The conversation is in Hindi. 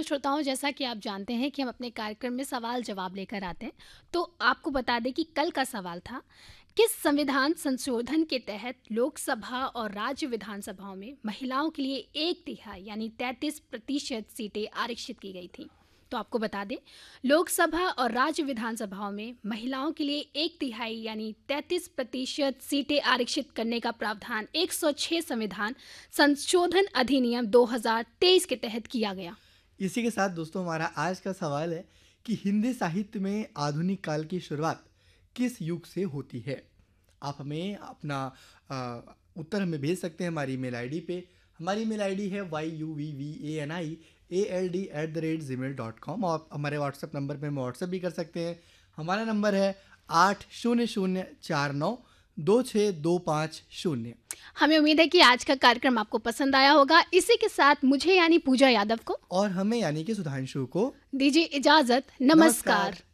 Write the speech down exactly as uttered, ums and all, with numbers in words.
तो श्रोताओं, जैसा कि आप जानते हैं कि हम अपने कार्यक्रम में सवाल जवाब लेकर आते हैं। तो आपको बता दें कि कल का सवाल था, किस संविधान संशोधन के तहत लोकसभा और राज्य विधानसभाओं में महिलाओं के लिए एक तिहाई यानी तैंतीस प्रतिशत सीटें आरक्षित की गई थी। तो आपको बता दें, लोकसभा और राज्य विधानसभाओं में महिलाओं के लिए एक तिहाई यानी तैंतीस प्रतिशत सीटें आरक्षित करने का प्रावधान एक सौ छह संविधान संशोधन अधिनियम दो हज़ार तेईस के तहत किया गया। इसी के साथ दोस्तों हमारा आज का सवाल है कि हिंदी साहित्य में आधुनिक काल की शुरुआत किस युग से होती है। आप हमें अपना आ, उत्तर हमें भेज सकते हैं हमारी ईमेल आईडी पे। हमारी ईमेल आईडी है why you we V A N I A L D at the rate ji mail dot com और हमारे व्हाट्सएप नंबर पे हम व्हाट्सएप भी कर सकते हैं। हमारा नंबर है आठ शून्य शून्य चार नौ दो छः दो पाँच शून्य। हमें उम्मीद है कि आज का कार्यक्रम आपको पसंद आया होगा। इसी के साथ मुझे यानी पूजा यादव को और हमें यानी कि सुधांशु को दीजिए इजाजत। नमस्कार। नमस्कार।